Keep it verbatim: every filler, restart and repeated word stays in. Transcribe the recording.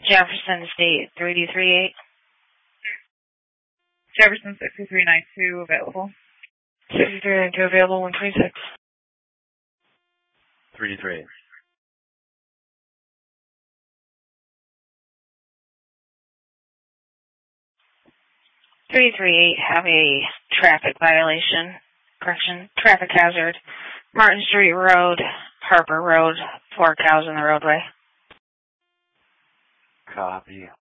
Jefferson State, three D three eight. Jefferson sixty-three ninety-two available. sixty-three ninety-two available, one twenty-six. three D three eight. three three eight have a traffic violation, correction, traffic hazard, Martin Street Road, Harper Road, four cows in the roadway. Copy.